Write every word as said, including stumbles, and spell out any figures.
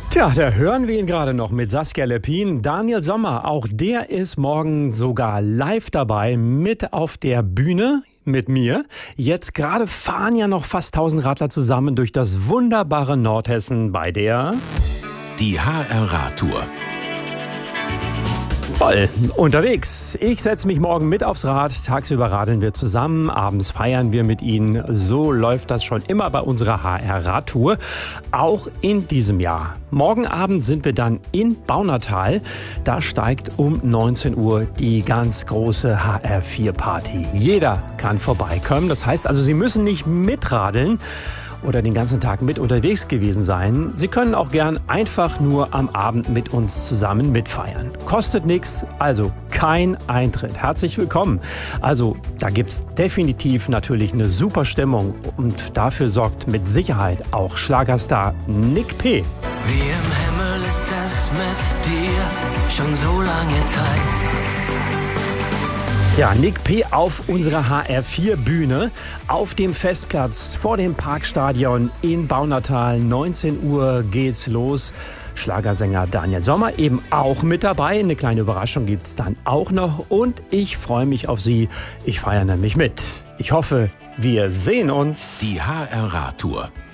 Tja, da hören wir ihn gerade noch mit Saskia Leppin. Daniel Sommer, auch der ist morgen sogar live dabei mit auf der Bühne mit mir. Jetzt gerade fahren ja noch fast tausend Radler zusammen durch das wunderbare Nordhessen bei der... Die H R-Radtour. Voll unterwegs. Ich setze mich morgen mit aufs Rad. Tagsüber radeln wir zusammen, abends feiern wir mit Ihnen. So läuft das schon immer bei unserer H R-Radtour. Auch in diesem Jahr. Morgen Abend sind wir dann in Baunatal. Da steigt um neunzehn Uhr die ganz große H R vier Party. Jeder kann vorbeikommen. Das heißt also, Sie müssen nicht mitradeln oder den ganzen Tag mit unterwegs gewesen sein. Sie können auch gern einfach nur am Abend mit uns zusammen mitfeiern. Kostet nichts, also kein Eintritt. Herzlich willkommen. Also da gibt's definitiv natürlich eine super Stimmung und dafür sorgt mit Sicherheit auch Schlagerstar Nick P. Wie im Himmel ist es mit dir schon so lange Zeit. Ja, Nick P. auf unserer H R vier Bühne auf dem Festplatz vor dem Parkstadion in Baunatal. neunzehn Uhr geht's los. Schlagersänger Daniel Sommer eben auch mit dabei. Eine kleine Überraschung gibt's dann auch noch. Und ich freue mich auf Sie. Ich feiere nämlich mit. Ich hoffe, wir sehen uns. Die H R-Radtour.